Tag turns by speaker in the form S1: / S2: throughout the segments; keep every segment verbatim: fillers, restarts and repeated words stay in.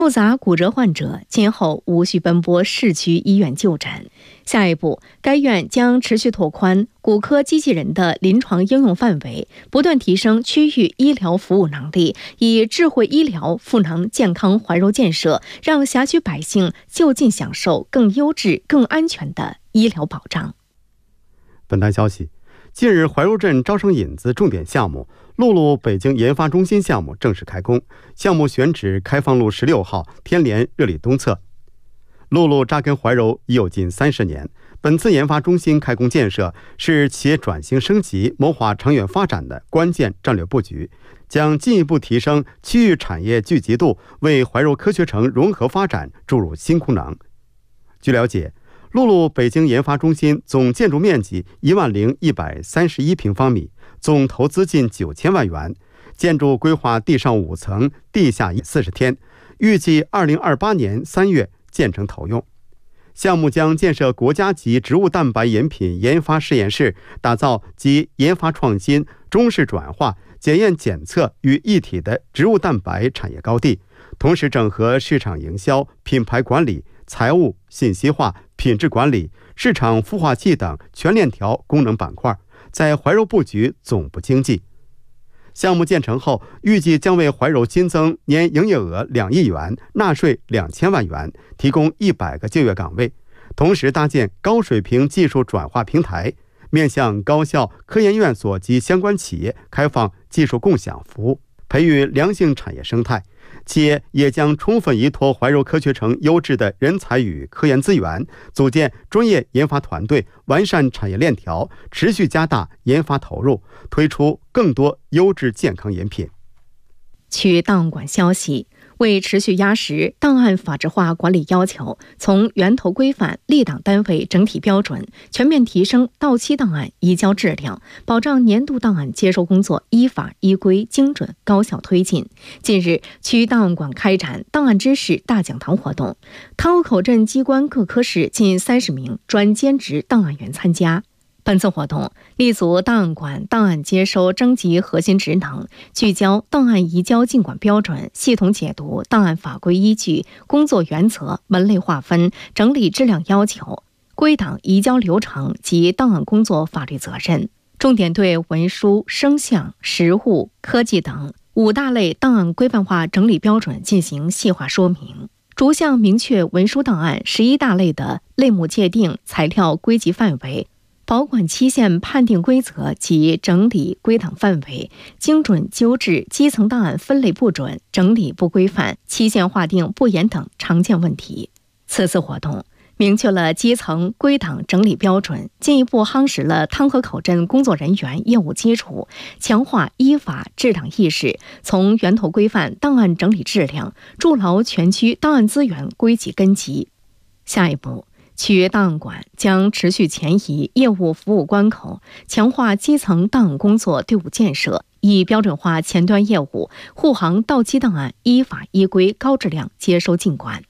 S1: 复杂骨折患者今后无需奔波市区医院就诊。下一步，该院将持续拓宽骨科机器人的临床应用范围，不断提升区域医疗服务能力，以智慧医疗赋能健康怀柔建设，让辖区百姓就近享受更优质、更安全的医疗保障。
S2: 本台消息，近日怀柔镇招商引资重点项目陆路北京研发中心项目正式开工，项目选址开放路十六号天联热里东侧。陆路扎根怀柔已有近三十年，本次研发中心开工建设是企业转型升级、谋划长远发展的关键战略布局，将进一步提升区域产业聚集度，为怀柔科学城融合发展注入新功能。据了解，陆路北京研发中心总建筑面积一万零一百三十一平方米，总投资近九千万元，建筑规划地上五层，地下四十天，预计二零二八年三月建成投用。项目将建设国家级植物蛋白饮品研发实验室，打造集研发创新、中式转化、检验检测于一体的植物蛋白产业高地，同时整合市场营销、品牌管理、财务、信息化、品质管理、市场孵化器等全链条功能板块，在怀柔布局总部经济。项目建成后，预计将为怀柔新增年营业额两亿元，纳税两千万元，提供一百个就业岗位，同时搭建高水平技术转化平台，面向高校、科研院所及相关企业开放技术共享服务，培育良性产业生态。企业也将充分依托怀柔科学城优质的人才与科研资源，组建专业研发团队，完善产业链条，持续加大研发投入，推出更多优质健康饮品。
S1: 据档案馆消息，为持续压实档案法制化管理要求，从源头规范、立档单位整体标准，全面提升到期档案移交质量，保障年度档案接收工作依法依规、精准高效推进。近日，区档案馆开展档案知识大讲堂活动，汤河口镇机关各科室近三十名专兼职档案员参加。本次活动立足档案馆档案接收征集核心职能，聚焦档案移交进管标准，系统解读档案法规依据、工作原则、门类划分、整理质量要求、归档移交流程及档案工作法律责任，重点对文书、声像、实物、科技等五大类档案规范化整理标准进行细化说明，逐项明确文书档案十一大类的类目界定、材料归集范围、保管期限判定规则及整理归档范围，精准纠治基层档案分类不准、整理不规范、期限划定不严等常见问题。此次活动明确了基层归档整理标准，进一步夯实了汤河口镇工作人员业务基础，强化依法治档意识，从源头规范档案整理质量，筑牢全区档案资源归集根基。下一步，区档案馆将持续前移业务服务关口，强化基层档案工作队伍建设，以标准化前端业务，护航到期档案依法依规、高质量接收进管。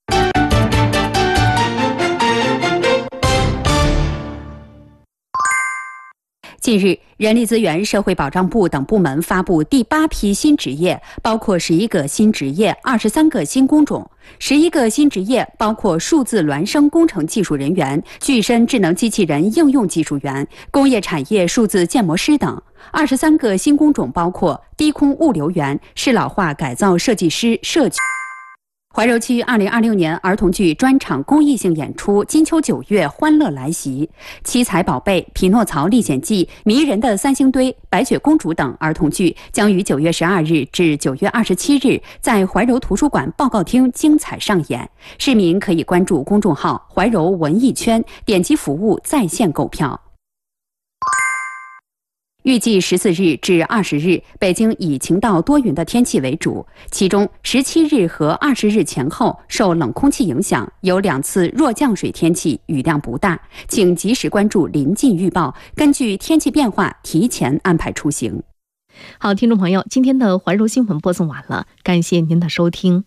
S3: 近日，人力资源社会保障部等部门发布第八批新职业，包括十一个新职业、二十三个新工种。十一个新职业包括数字孪生工程技术人员、具身智能机器人应用技术员、工业产业数字建模师等。二十三个新工种包括低空物流员、适老化改造设计师、社区。怀柔区二零二六年儿童剧专场公益性演出《金秋九月欢乐来袭》，七彩宝贝、匹诺曹历险记、迷人的三星堆、白雪公主等儿童剧将于九月十二日至九月二十七日在怀柔图书馆报告厅精彩上演。市民可以关注公众号怀柔文艺圈，点击服务在线购票。预计十四日至二十日，北京以晴到多云的天气为主，其中十七日和二十日前后受冷空气影响，有两次弱降水天气，雨量不大，请及时关注临近预报，根据天气变化提前安排出行。
S1: 好，听众朋友，今天的怀柔新闻播送完了，感谢您的收听。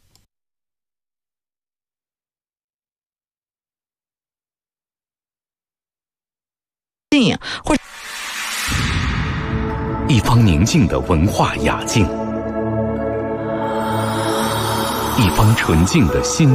S4: 电影或一方宁静的文化雅境，
S5: 一方纯净的心。